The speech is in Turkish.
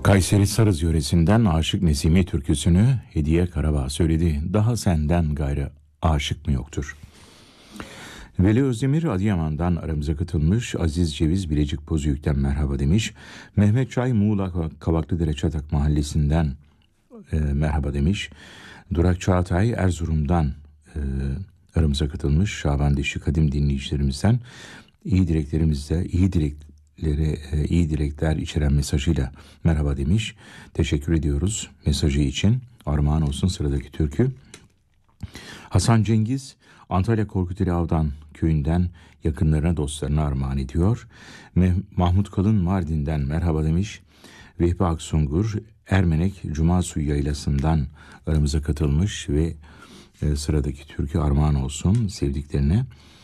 Kayseri Sarız yöresinden Aşık Nesimi türküsünü Hediye Karabağ söyledi. Daha senden gayrı aşık mı yoktur? Veli Özdemir Adıyaman'dan aramıza katılmış. Aziz Ceviz Bilecik Bozüyük'ten merhaba demiş. Mehmet Çay Muğla Kavaklıdere Çatak Mahallesi'nden merhaba demiş. Durak Çağatay Erzurum'dan aramıza katılmış. Şaban Dişi kadim dinleyicilerimizden iyi dilekler içeren mesajıyla merhaba demiş. Teşekkür ediyoruz mesajı için. Armağan olsun sıradaki türkü. Hasan Cengiz Antalya Korkuteli Avdan köyünden yakınlarına dostlarına armağan ediyor. Mahmut Kalın Mardin'den merhaba demiş. Vehbi Aksungur Ermenek Cuma Suyu Yaylası'ndan aramıza katılmış ve sıradaki türkü armağan olsun sevdiklerine.